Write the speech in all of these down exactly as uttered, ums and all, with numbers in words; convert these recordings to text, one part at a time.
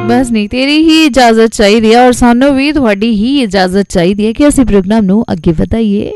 बस नहीं, तेरी ही इजाजत चाहिए और सानू भी तुहाडी ही इजाजत चाहिए कि असी प्रोग्राम नू अगे वधाइए।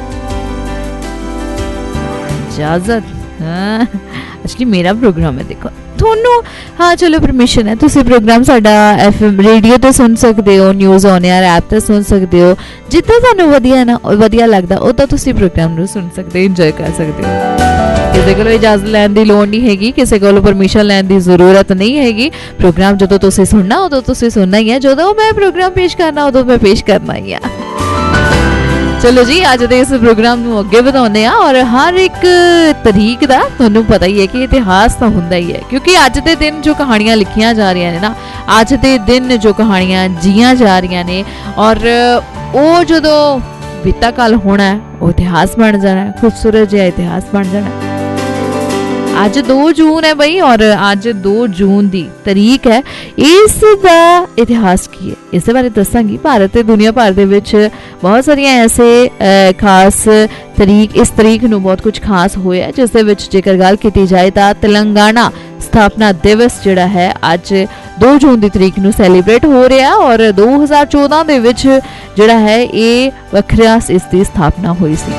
इजाजत हाँ एक्चुअली मेरा प्रोग्राम है, देखो थोनू हाँ चलो परमिशन है, तुसी प्रोग्राम साडा एफ एम रेडियो ते सुन सकते हो, न्यूज़ ऑन एयर ऐप ते सुन सकते हो, जिद्दां तुहानू वधिया ना वधिया लगदा उद्दां तुसी प्रोग्राम नू सुन सकते हो, इंजॉय कर सकते हो। किसी को इजाजत लैन की लोड़ नहीं हैगी, किसी को परमिशन लैन की जरूरत नहीं हैगी। प्रोग्राम जो तुसी सुनना उदों तुसी सुनना ही है, जो मैं प्रोग्राम पेश करना उदों मैं पेश करना ही है। चलो जी अज दे इस प्रोग्राम नू अगे वधाउने आ और हर एक तरीक दा तुहानू पता ही है कि इतिहास तो हुंदा ही है, क्योंकि अज दे दिन जो कहानियां लिखियां जा रही ने ना, अज दे दिन जो कहानियां जियां जा रही ने और वो जदों बीता कल होना है वो इतिहास बन जाना है, खूबसूरत जिहा इतिहास बन जाना है। अज दो जून है बई और अज दो जून दी तरीक है, इस दा इतिहास की है इस बारे दसांगी। भारत ते दुनिया भर दे विच बहुत सारियां ऐसे खास तरीक इस तरीक नू बहुत कुछ खास होया, जिस दे विच जेकर गल कीती जाए तां तेलंगाना स्थापना दिवस जिहड़ा है अज दो जून की तरीक नू सैलीब्रेट हो रहा और दो हज़ार चौदह दे विच जिहड़ा है ये वखरा इसकी स्थापना हुई सी।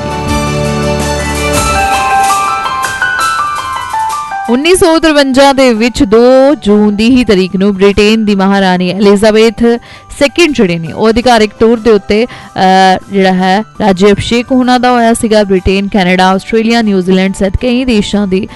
उन्नीस सौ तिरवंजा दे विच दो जून की ही तरीक नू ब्रिटेन की महारानी एलिजाबेथ सैकेंड जिहड़े ने वो अधिकारिक तौर के उत्ते जिहड़ा है राज्य अभिषेक होना दा होया सीगा। ब्रिटेन, कैनेडा, आस्ट्रेलिया, न्यूजीलैंड सहित कई देशों की